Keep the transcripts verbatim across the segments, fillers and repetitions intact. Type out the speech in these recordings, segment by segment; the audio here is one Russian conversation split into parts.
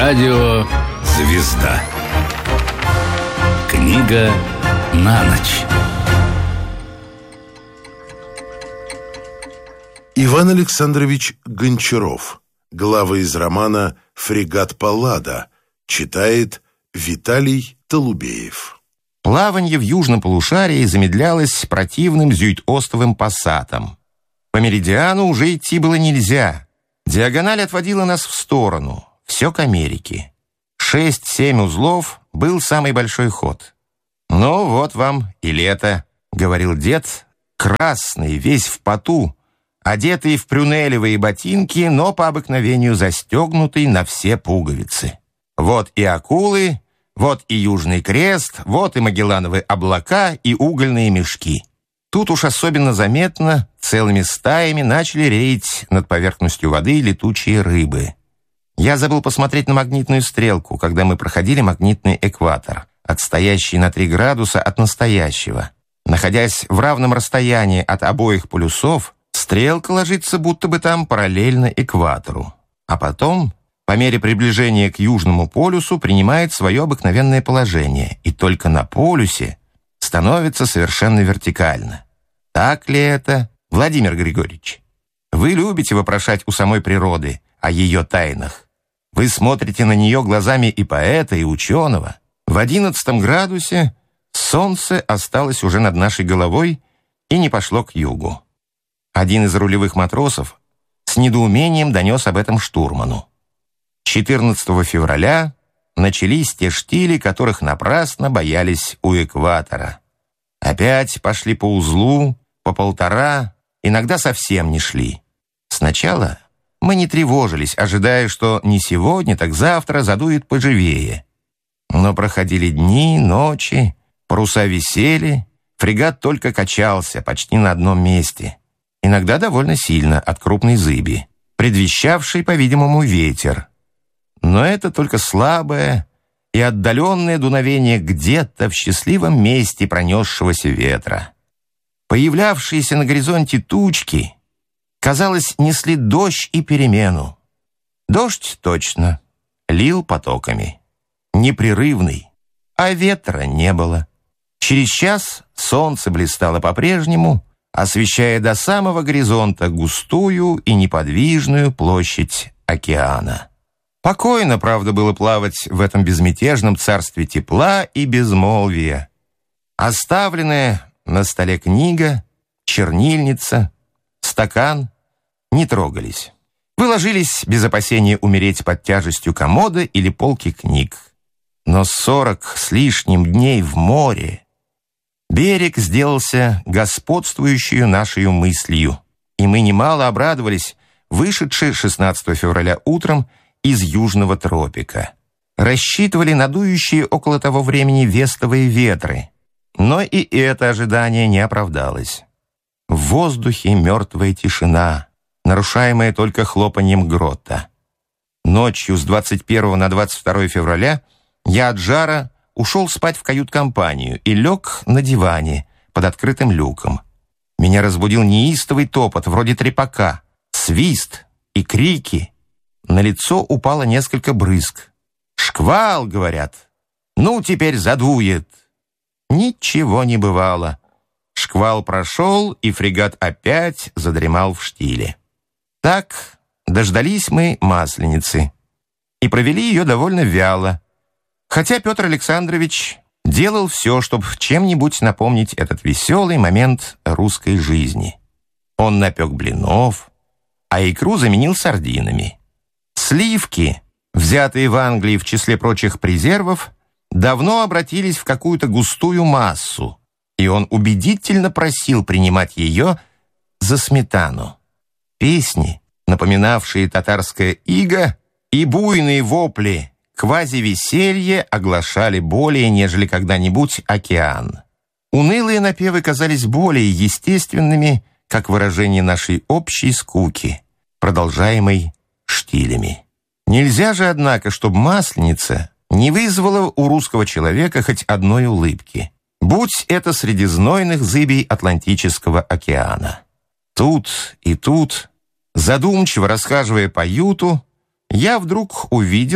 Радио «Звезда». Книга на ночь. Иван Александрович Гончаров. Глава из романа «Фрегат Паллада». Читает Виталий Толубеев. Плаванье в южном полушарии замедлялось противным зюит-остовым пассатом. По меридиану уже идти было нельзя. Диагональ отводила нас в сторону. Все к Америке. Шесть-семь узлов был самый большой ход. «Ну, вот вам и лето», — говорил дед, красный, весь в поту, одетый в прюнелевые ботинки, но по обыкновению застегнутый на все пуговицы. Вот и акулы, вот и Южный Крест, вот и Магеллановые облака и угольные мешки. Тут уж особенно заметно целыми стаями начали реять над поверхностью воды летучие рыбы. Я забыл посмотреть на магнитную стрелку, когда мы проходили магнитный экватор, отстоящий на три градуса от настоящего. Находясь в равном расстоянии от обоих полюсов, стрелка ложится будто бы там параллельно экватору. А потом, по мере приближения к Южному полюсу, принимает свое обыкновенное положение, и только на полюсе становится совершенно вертикально. Так ли это, Владимир Григорьевич? Вы любите вопрошать у самой природы о ее тайнах. Вы смотрите на нее глазами и поэта, и ученого. В одиннадцатом градусе солнце осталось уже над нашей головой и не пошло к югу. Один из рулевых матросов с недоумением донес об этом штурману. четырнадцатого февраля начались те штили, которых напрасно боялись у экватора. Опять пошли по узлу, по полтора, иногда совсем не шли. Сначала мы не тревожились, ожидая, что не сегодня, так завтра задует поживее. Но проходили дни, ночи, паруса висели, фрегат только качался почти на одном месте, иногда довольно сильно от крупной зыби, предвещавшей, по-видимому, ветер. Но это только слабое и отдаленное дуновение где-то в счастливом месте пронесшегося ветра. Появлявшиеся на горизонте тучки, казалось, несли дождь и перемену. Дождь точно лил потоками, непрерывный, а ветра не было. Через час солнце блистало по-прежнему, освещая до самого горизонта густую и неподвижную площадь океана. Покойно, правда, было плавать в этом безмятежном царстве тепла и безмолвия. Оставленная на столе книга, чернильница, стакан не трогались. Вы ложились без опасения умереть под тяжестью комода или полки книг. Но сорок с лишним дней в море берег сделался господствующей нашей мыслью, и мы немало обрадовались, вышедшие шестнадцатого февраля утром из южного тропика. Рассчитывали на дующие около того времени вестовые ветры, но и это ожидание не оправдалось. В воздухе мертвая тишина, нарушаемая только хлопаньем грота. Ночью с двадцать первого на двадцать второе февраля я от жара ушел спать в кают-компанию и лег на диване под открытым люком. Меня разбудил неистовый топот, вроде трепака, свист и крики. На лицо упало несколько брызг. «Шквал!» — говорят. «Ну, теперь задует!» Ничего не бывало. Шквал прошел, и фрегат опять задремал в штиле. Так дождались мы Масленицы и провели ее довольно вяло, хотя Петр Александрович делал все, чтобы чем-нибудь напомнить этот веселый момент русской жизни. Он напек блинов, а икру заменил сардинами. Сливки, взятые в Англии в числе прочих презервов, давно обратились в какую-то густую массу, и он убедительно просил принимать ее за сметану. Песни, напоминавшие татарское иго, и буйные вопли квази-веселье оглашали более, нежели когда-нибудь океан. Унылые напевы казались более естественными, как выражение нашей общей скуки, продолжаемой штилями. Нельзя же, однако, чтобы Масленица не вызвала у русского человека хоть одной улыбки, будь это среди знойных зыбей Атлантического океана. Тут и тут, задумчиво расхаживая по юту, я вдруг увидел,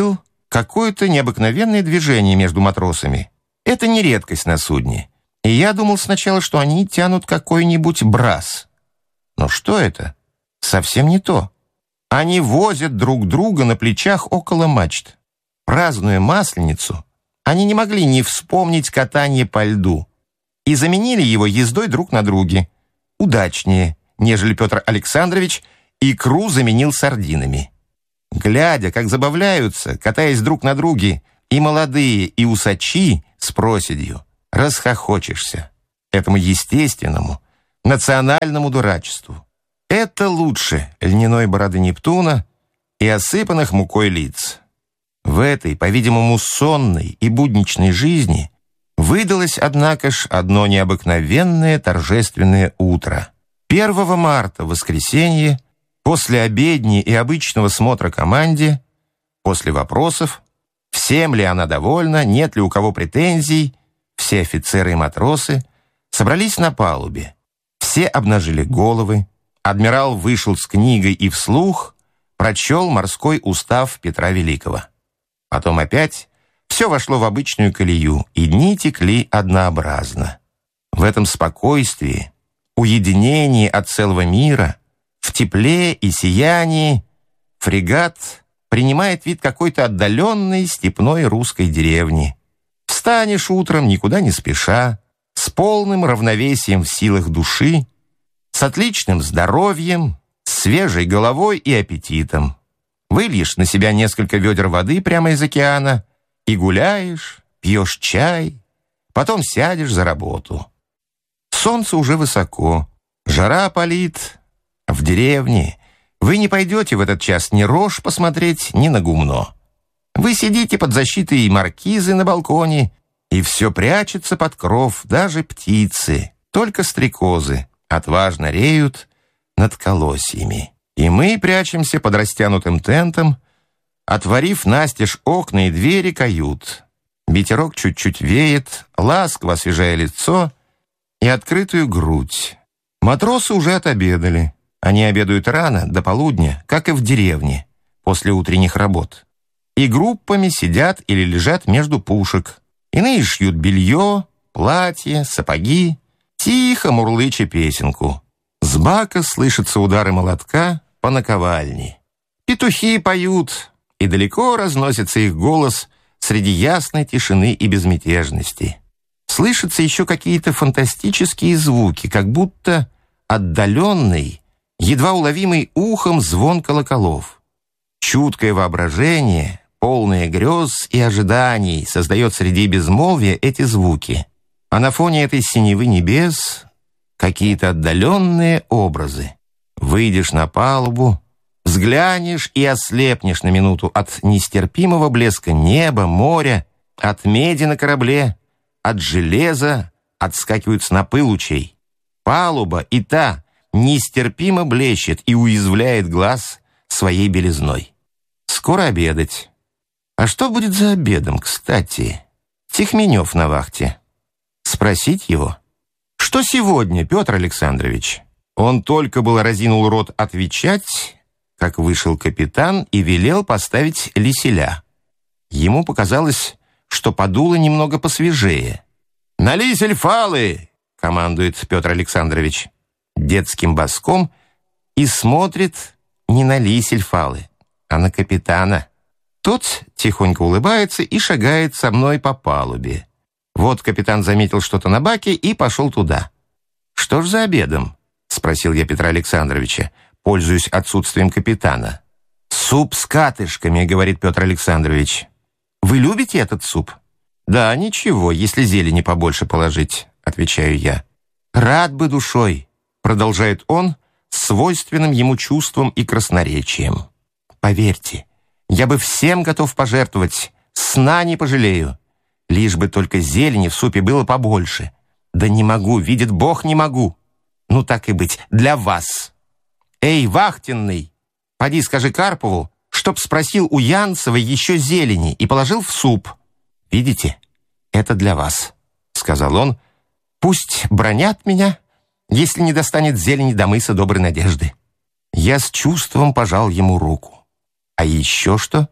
какое-то необыкновенное движение между матросами. Это не редкость на судне. И я думал сначала, что они тянут какой-нибудь брас. Но что это? Совсем не то. Они возят друг друга на плечах около мачт. Празднуя Масленицу, они не могли не вспомнить катание по льду и заменили его ездой друг на друге. Удачнее, нежели Петр Александрович икру заменил сардинами. Глядя, как забавляются, катаясь друг на друге, и молодые, и усачи с проседью, расхохочешься этому естественному, национальному дурачеству. Это лучше льняной бороды Нептуна и осыпанных мукой лиц. В этой, по-видимому, сонной и будничной жизни выдалось, однако ж, одно необыкновенное торжественное утро. первого марта, воскресенье, после обедни и обычного смотра команде, после вопросов, всем ли она довольна, нет ли у кого претензий, все офицеры и матросы собрались на палубе. Все обнажили головы. Адмирал вышел с книгой и вслух прочел морской устав Петра Великого. Потом опять все вошло в обычную колею, и дни текли однообразно. В этом спокойствии, уединении от целого мира, в тепле и сиянии фрегат принимает вид какой-то отдаленной степной русской деревни. Встанешь утром, никуда не спеша, с полным равновесием в силах души, с отличным здоровьем, с свежей головой и аппетитом. Выльешь на себя несколько ведер воды прямо из океана и гуляешь, пьешь чай, потом сядешь за работу. Солнце уже высоко, жара палит. В деревне вы не пойдете в этот час ни рожь посмотреть, ни на гумно. Вы сидите под защитой маркизы на балконе, и все прячется под кров, даже птицы, только стрекозы отважно реют над колосьями. И мы прячемся под растянутым тентом, отворив настежь окна и двери кают. Ветерок чуть-чуть веет, ласково освежая лицо и открытую грудь. Матросы уже отобедали. Они обедают рано, до полудня, как и в деревне, после утренних работ. И группами сидят или лежат между пушек. Иные шьют белье, платья, сапоги, тихо мурлыча песенку. С бака слышатся удары молотка по наковальне. Петухи поют, и далеко разносится их голос среди ясной тишины и безмятежности. Слышатся еще какие-то фантастические звуки, как будто отдаленный, едва уловимый ухом звон колоколов. Чуткое воображение, полное грез и ожиданий, создает среди безмолвия эти звуки. А на фоне этой синевы небес какие-то отдаленные образы. Выйдешь на палубу, взглянешь и ослепнешь на минуту от нестерпимого блеска неба, моря, от меди на корабле, от железа отскакивают снопы лучей. Палуба и та нестерпимо блещет и уязвляет глаз своей белизной. Скоро обедать. А что будет за обедом, кстати? Тихменев на вахте. Спросить его? Что сегодня, Петр Александрович? Он только был разинул рот отвечать, как вышел капитан и велел поставить лиселя. Ему показалось, что подуло немного посвежее. «На лисель фалы!» — командует Петр Александрович детским баском и смотрит не на лисель фалы, а на капитана. Тот тихонько улыбается и шагает со мной по палубе. Вот капитан заметил что-то на баке и пошел туда. «Что ж за обедом?» — спросил я Петра Александровича, пользуясь отсутствием капитана. «Суп с катышками», — говорит Петр Александрович. «Вы любите этот суп?» «Да, ничего, если зелени побольше положить», — отвечаю я. «Рад бы душой», — продолжает он с свойственным ему чувством и красноречием. «Поверьте, я бы всем готов пожертвовать, сна не пожалею. Лишь бы только зелени в супе было побольше. Да не могу, видит Бог, не могу. Ну так и быть, для вас. Эй, вахтенный, поди скажи Карпову, чтоб спросил у Янцевой еще зелени и положил в суп. Видите, это для вас», — сказал он. «Пусть бронят меня, если не достанет зелени до мыса доброй надежды». Я с чувством пожал ему руку. «А еще что?»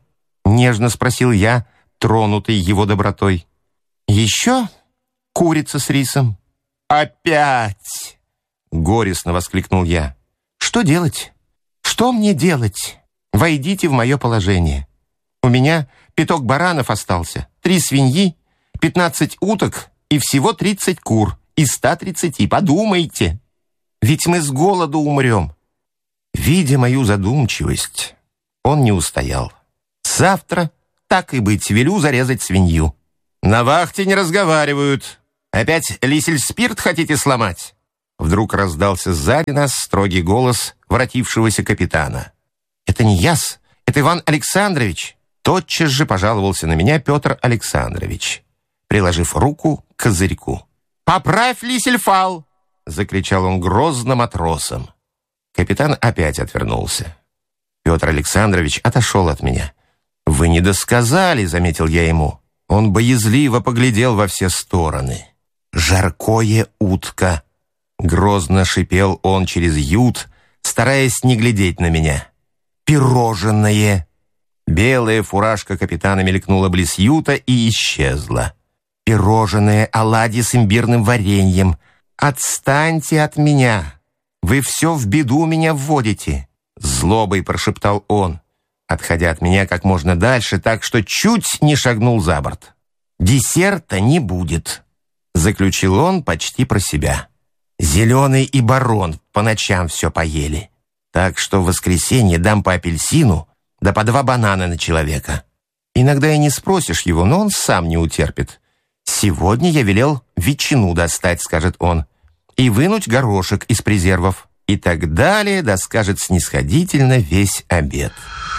нежно спросил я, тронутый его добротой. «Еще курица с рисом». «Опять!» — горестно воскликнул я. «Что делать? Что мне делать? Войдите в мое положение. У меня пяток баранов остался, три свиньи, пятнадцать уток и всего тридцать кур из ста тридцати. Подумайте, ведь мы с голоду умрем». Видя мою задумчивость, он не устоял. «Завтра, так и быть, велю зарезать свинью». «На вахте не разговаривают. Опять лисель-спирт хотите сломать?» Вдруг раздался сзади нас строгий голос воротившегося капитана. «Это не яс, это Иван Александрович». Тотчас же пожаловался на меня Петр Александрович, приложив руку к козырьку. «Поправь лисельфал!» — закричал он грозно матросом. Капитан опять отвернулся. Петр Александрович отошел от меня. «Вы не досказали», — заметил я ему. Он боязливо поглядел во все стороны. «Жаркое утка!» — грозно шипел он через ют, стараясь не глядеть на меня. «Пирожное!» Белая фуражка капитана мелькнула близ юта и исчезла. «Пирожное, оладьи с имбирным вареньем! Отстаньте от меня! Вы все в беду меня вводите!» Злобой прошептал он, отходя от меня как можно дальше, так что чуть не шагнул за борт. «Десерта не будет», — заключил он почти про себя. «Зеленый и барон по ночам все поели, так что в воскресенье дам по апельсину, да по два банана на человека». Иногда и не спросишь его, но он сам не утерпит. «Сегодня я велел ветчину достать», — скажет он, «и вынуть горошек из презервов». И так далее, да скажет снисходительно весь обед.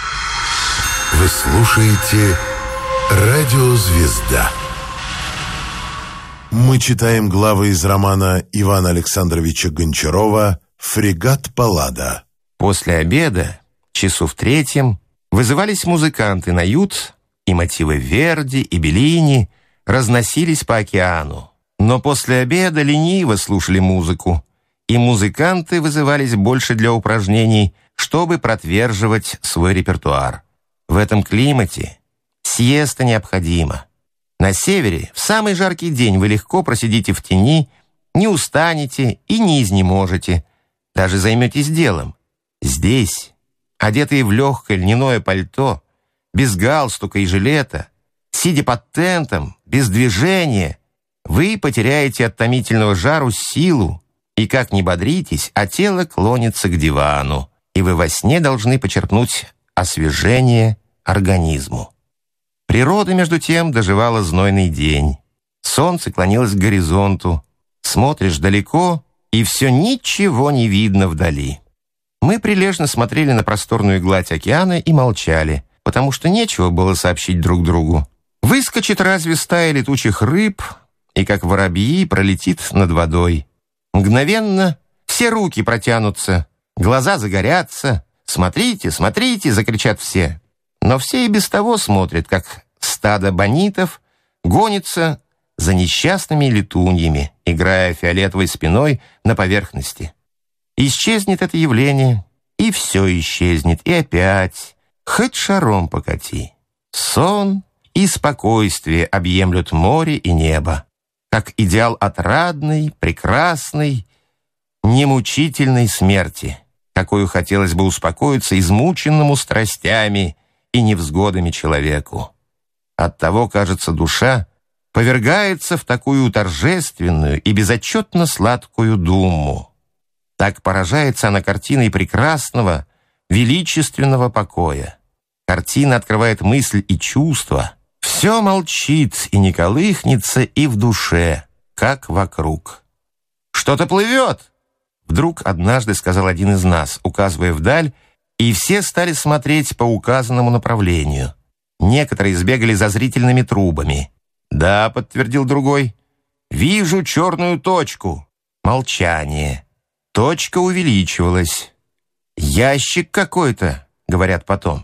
Вы слушаете «Радио Звезда». Мы читаем главы из романа Ивана Александровича Гончарова «Фрегат Паллада». После обеда, часу в третьем, вызывались музыканты на ют, и мотивы Верди и Беллини разносились по океану. Но после обеда лениво слушали музыку, и музыканты вызывались больше для упражнений, чтобы протверживать свой репертуар. В этом климате сиеста необходима. На севере в самый жаркий день вы легко просидите в тени, не устанете и не изнеможете, даже займетесь делом. Здесь, одетые в легкое льняное пальто, без галстука и жилета, сидя под тентом, без движения, вы потеряете от томительного жару силу, и как ни бодритесь, а тело клонится к дивану, и вы во сне должны почерпнуть освежение организму. Природа, между тем, доживала знойный день. Солнце клонилось к горизонту. Смотришь далеко, и все ничего не видно вдали. Мы прилежно смотрели на просторную гладь океана и молчали, потому что нечего было сообщить друг другу. Выскочит разве стая летучих рыб, и как воробьи пролетит над водой. Мгновенно все руки протянутся, глаза загорятся. «Смотрите, смотрите!» — закричат все. Но все и без того смотрят, как стадо бонитов гонится за несчастными летуньями, играя фиолетовой спиной на поверхности. Исчезнет это явление, и все исчезнет, и опять, хоть шаром покати. Сон и спокойствие объемлют море и небо, как идеал отрадной, прекрасной, немучительной смерти, какую хотелось бы успокоиться измученному страстями и невзгодами человеку. Оттого, кажется, душа повергается в такую торжественную и безотчетно сладкую думу. Так поражается она картиной прекрасного, величественного покоя. Картина открывает мысль и чувство. Все молчит и не колыхнется и в душе, как вокруг. «Что-то плывет!» Вдруг однажды сказал один из нас, указывая вдаль, и все стали смотреть по указанному направлению. Некоторые сбегали за зрительными трубами. «Да», — подтвердил другой, — «вижу черную точку». Молчание. Точка увеличивалась. «Ящик какой-то», — говорят потом.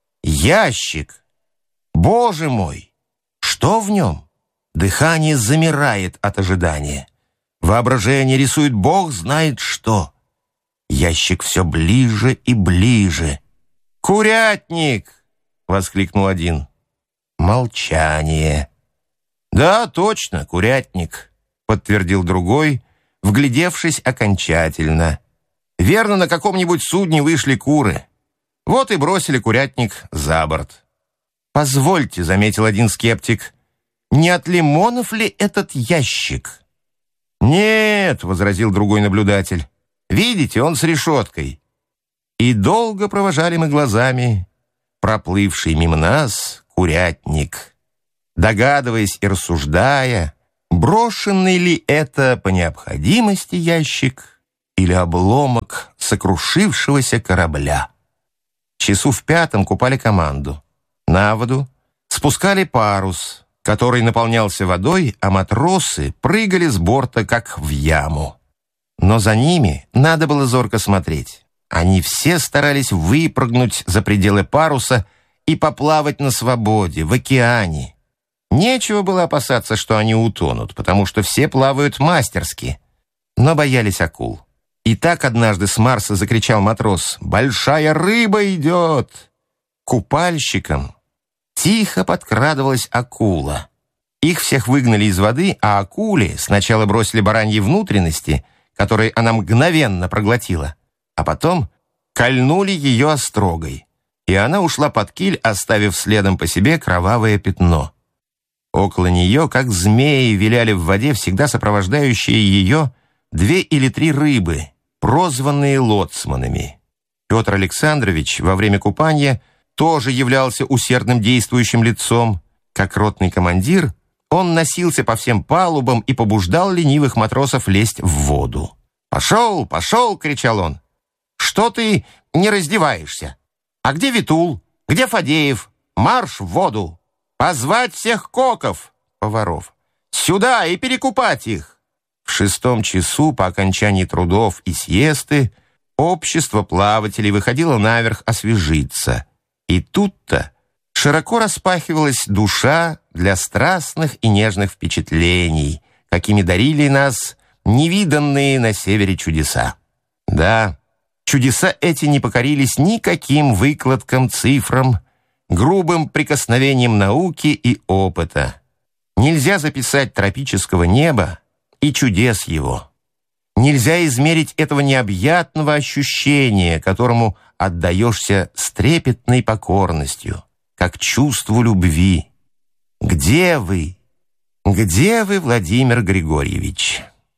«Ящик! Боже мой! Что в нем?» Дыхание замирает от ожидания. Воображение рисует бог знает что. Ящик все ближе и ближе. «Курятник! — воскликнул один. Молчание. «Да, точно, курятник», — подтвердил другой, вглядевшись окончательно. «Верно, на каком-нибудь судне вышли куры. Вот и бросили курятник за борт». «Позвольте», — заметил один скептик, — «не от лимонов ли этот ящик?» «Нет», — возразил другой наблюдатель, — «видите, он с решеткой». И долго провожали мы глазами проплывший мимо нас курятник, догадываясь и рассуждая, брошенный ли это по необходимости ящик или обломок сокрушившегося корабля. Часу в пятом купали команду. На воду спускали парус, который наполнялся водой, а матросы прыгали с борта, как в яму. Но за ними надо было зорко смотреть. Они все старались выпрыгнуть за пределы паруса и поплавать на свободе, в океане. Нечего было опасаться, что они утонут, потому что все плавают мастерски, но боялись акул. И так однажды с Марса закричал матрос: «Большая рыба идет!» Купальщикам тихо подкрадывалась акула. Их всех выгнали из воды, а акуле сначала бросили бараньи внутренности, которые она мгновенно проглотила, а потом кольнули ее острогой, и она ушла под киль, оставив следом по себе кровавое пятно. Около нее, как змеи, виляли в воде всегда сопровождающие ее две или три рыбы, прозванные лоцманами. Петр Александрович во время купания тоже являлся усердным действующим лицом. Как ротный командир, он носился по всем палубам и побуждал ленивых матросов лезть в воду. «Пошел, пошел!» — кричал он. «Что ты не раздеваешься? А где Витул? Где Фадеев? Марш в воду! Позвать всех коков!» — поваров. «Сюда и перекупать их!» В шестом часу по окончании трудов и сиесты общество плавателей выходило наверх освежиться. И тут-то широко распахивалась душа для страстных и нежных впечатлений, какими дарили нас невиданные на севере чудеса. Да, чудеса эти не покорились никаким выкладкам, цифрам, грубым прикосновением науки и опыта. Нельзя записать тропического неба и чудес его. Нельзя измерить этого необъятного ощущения, которому отдаешься с трепетной покорностью, как чувству любви. Где вы? Где вы, Владимир Григорьевич?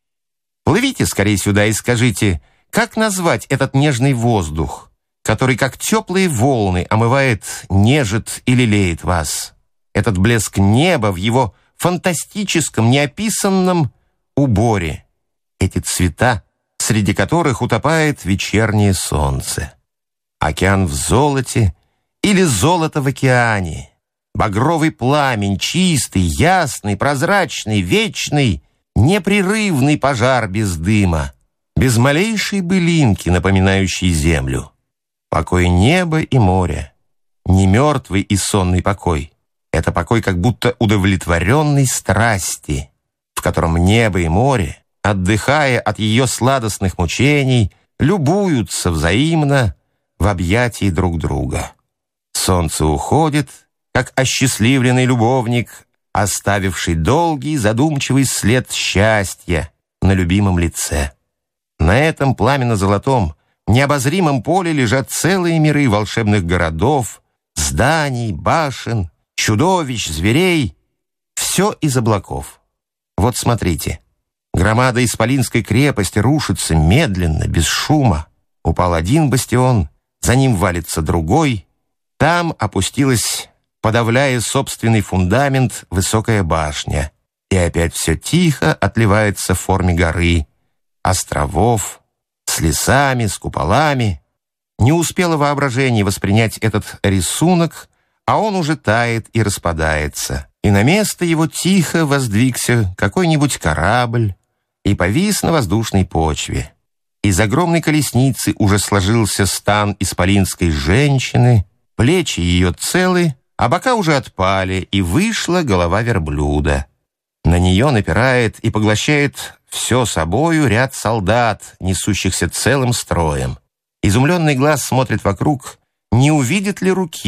Плывите скорее сюда и скажите, как назвать этот нежный воздух, который, как теплые волны, омывает, нежит и лелеет вас? Этот блеск неба в его фантастическом, неописанном уборе. Эти цвета, среди которых утопает вечернее солнце. Океан в золоте или золото в океане. Багровый пламень, чистый, ясный, прозрачный, вечный, непрерывный пожар без дыма, без малейшей былинки, напоминающей землю. Покой неба и моря, не мертвый и сонный покой. Это покой как будто удовлетворенной страсти, в котором небо и море, отдыхая от ее сладостных мучений, любуются взаимно в объятии друг друга. Солнце уходит, как осчастливленный любовник, оставивший долгий задумчивый след счастья на любимом лице. На этом пламенно-золотом, необозримом поле лежат целые миры волшебных городов, зданий, башен, чудовищ, зверей. Все из облаков. Вот смотрите. Громада Исполинской крепости рушится медленно, без шума. Упал один бастион, за ним валится другой. Там опустилась, подавляя собственный фундамент, высокая башня. И опять все тихо отливается в форме горы, островов, с лесами, с куполами. Не успело воображение воспринять этот рисунок, а он уже тает и распадается. И на место его тихо воздвигся какой-нибудь корабль и повис на воздушной почве. Из огромной колесницы уже сложился стан исполинской женщины, плечи ее целы, а бока уже отпали, и вышла голова верблюда. На нее напирает и поглощает все собою ряд солдат, несущихся целым строем. Изумленный глаз смотрит вокруг, не увидит ли руки,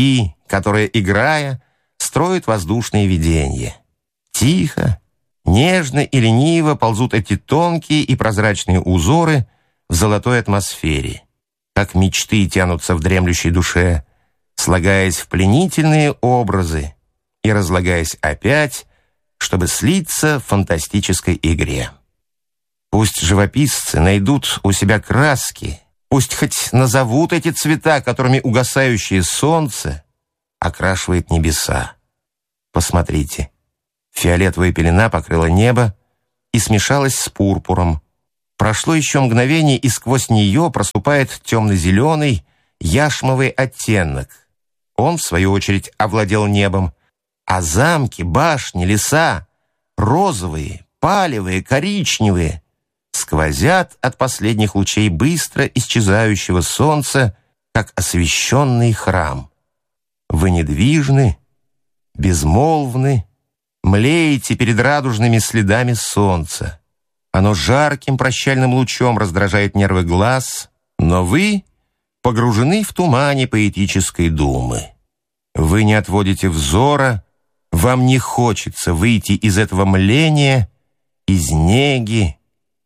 которая, играя, строит воздушные видения. Тихо, нежно и лениво ползут эти тонкие и прозрачные узоры в золотой атмосфере, как мечты тянутся в дремлющей душе, слагаясь в пленительные образы и разлагаясь опять, чтобы слиться в фантастической игре. Пусть живописцы найдут у себя краски, пусть хоть назовут эти цвета, которыми угасающее солнце окрашивает небеса. Посмотрите, фиолетовая пелена покрыла небо и смешалась с пурпуром. Прошло еще мгновение, и сквозь нее проступает темно-зеленый яшмовый оттенок. Он, в свою очередь, овладел небом, а замки, башни, леса, розовые, палевые, коричневые, сквозят от последних лучей быстро исчезающего солнца, как освещенный храм. Вы недвижны, безмолвны, млеете перед радужными следами солнца. Оно жарким прощальным лучом раздражает нервы глаз, но вы погружены в тумане поэтической думы. Вы не отводите взора, вам не хочется выйти из этого мления, из неги,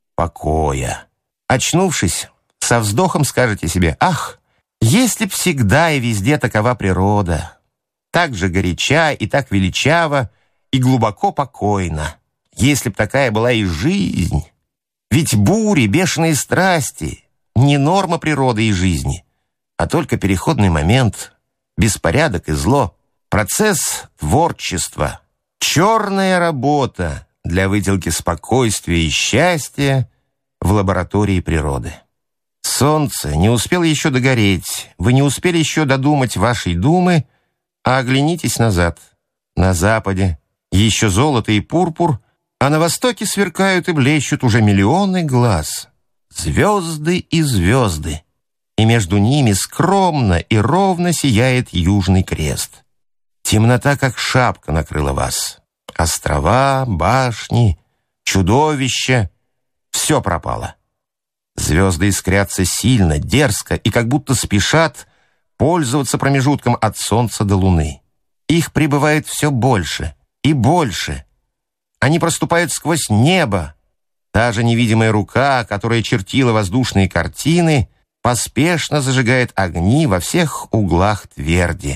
покоя. Очнувшись, со вздохом скажете себе: «Ах, если б всегда и везде такова природа, так же горяча и так величава и глубоко покойна, если б такая была и жизнь. Ведь бури, бешеные страсти — не норма природы и жизни, а только переходный момент, беспорядок и зло, процесс творчества, черная работа для выделки спокойствия и счастья в лаборатории природы. Солнце не успело еще догореть, вы не успели еще додумать вашей думы, а оглянитесь назад. На западе еще золото и пурпур, а на востоке сверкают и блещут уже миллионы глаз. Звезды и звезды, и между ними скромно и ровно сияет Южный Крест. Темнота, как шапка, накрыла вас. Острова, башни, чудовища — все пропало. Звезды искрятся сильно, дерзко и как будто спешат пользоваться промежутком от Солнца до Луны. Их прибывает все больше и больше. Они проступают сквозь небо. Та же невидимая рука, которая чертила воздушные картины, поспешно зажигает огни во всех углах тверди.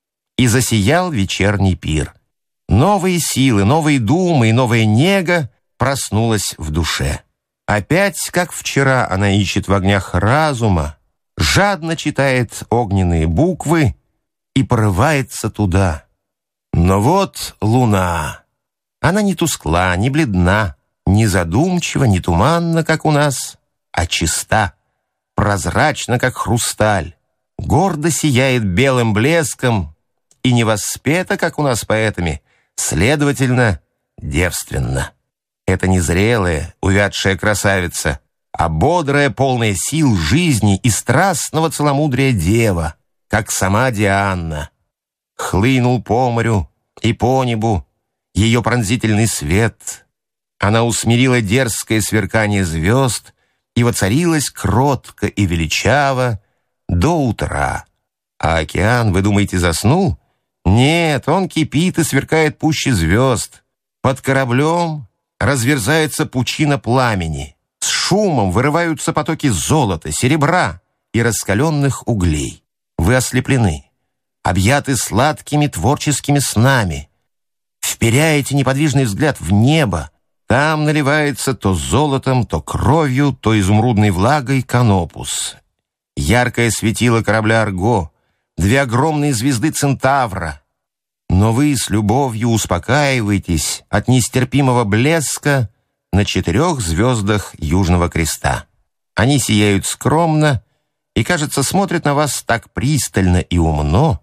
И засиял вечерний пир. Новые силы, новые думы и новая нега проснулась в душе. Опять, как вчера, она ищет в огнях разума, жадно читает огненные буквы и порывается туда. Но вот луна. Она не тускла, не бледна, не задумчива, не туманна, как у нас, а чиста, прозрачна, как хрусталь, гордо сияет белым блеском и не воспета, как у нас поэтами, следовательно, девственна. Это не зрелая, увядшая красавица, а бодрая, полная сил жизни и страстного целомудрия дева, как сама Диана. Хлынул по морю и по небу ее пронзительный свет. Она усмирила дерзкое сверкание звезд и воцарилась кротко и величаво до утра. А океан, вы думаете, заснул? Нет, он кипит и сверкает пуще звезд. Под кораблем разверзается пучина пламени. С шумом вырываются потоки золота, серебра и раскаленных углей. Вы ослеплены, объяты сладкими творческими снами. Вперяете неподвижный взгляд в небо. Там наливается то золотом, то кровью, то изумрудной влагой канопус. Яркое светило корабля «Арго», две огромные звезды Центавра. Но вы с любовью успокаиваетесь от нестерпимого блеска на четырех звездах Южного Креста. Они сияют скромно и, кажется, смотрят на вас так пристально и умно.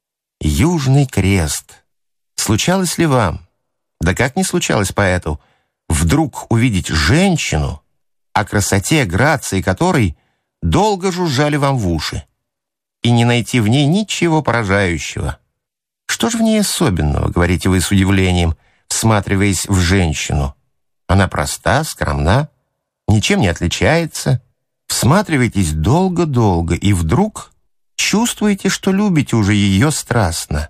Южный Крест. Случалось ли вам, да как не случалось поэту, вдруг увидеть женщину, о красоте, грации которой долго жужжали вам в уши, и не найти в ней ничего поражающего? Что же в ней особенного, говорите вы с удивлением, всматриваясь в женщину? Она проста, скромна, ничем не отличается. Всматриваетесь долго-долго, и вдруг чувствуете, что любите уже ее страстно.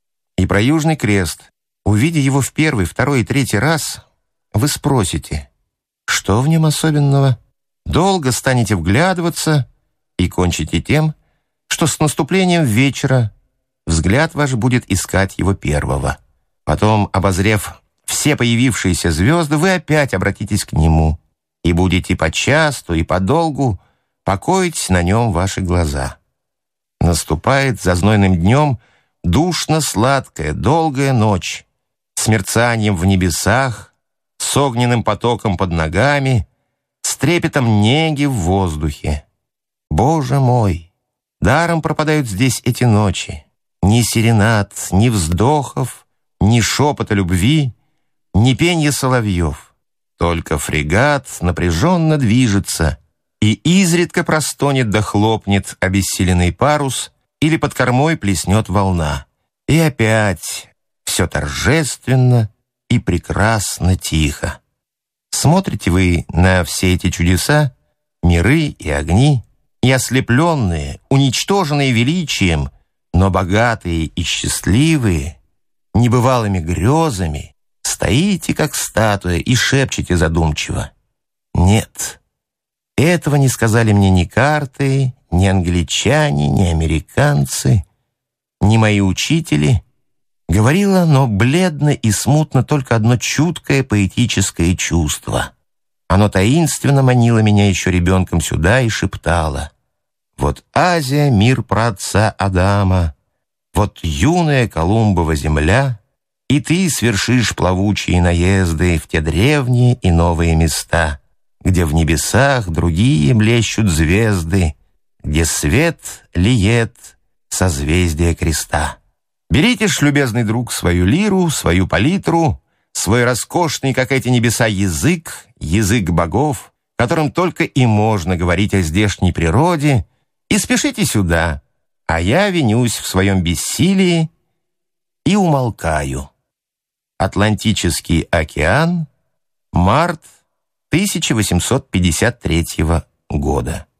И про Южный Крест, увидя его в первый, второй и третий раз, вы спросите, что в нем особенного? Долго станете вглядываться и кончите тем, что с наступлением вечера взгляд ваш будет искать его первого. Потом, обозрев все появившиеся звезды, вы опять обратитесь к нему и будете почасту и подолгу покоить на нем ваши глаза. Наступает за знойным днем душно-сладкая, долгая ночь с мерцанием в небесах, с огненным потоком под ногами, с трепетом неги в воздухе. Боже мой, даром пропадают здесь эти ночи. Ни серенад, ни вздохов, ни шепота любви, ни пенья соловьев. Только фрегат напряженно движется и изредка простонет да хлопнет обессиленный парус или под кормой плеснет волна. И опять все торжественно и прекрасно тихо. Смотрите вы на все эти чудеса, миры и огни, и ослепленные, уничтоженные величием, но богатые и счастливые, небывалыми грезами, стоите, как статуя, и шепчете задумчиво. Нет, этого не сказали мне ни карты, ни англичане, ни американцы, ни мои учители. Говорило, но бледно и смутно только одно чуткое поэтическое чувство. Оно таинственно манило меня еще ребенком сюда и шептало: «Вот Азия, мир праотца Адама, вот юная Колумбова земля, и ты свершишь плавучие наезды в те древние и новые места, где в небесах другие блещут звезды, где свет лиет созвездие креста». Берите ж, любезный друг, свою лиру, свою палитру, свой роскошный, как эти небеса, язык, язык богов, которым только и можно говорить о здешней природе, и спешите сюда, а я винюсь в своем бессилии и умолкаю. Атлантический океан, март тысяча восемьсот пятьдесят третьего года.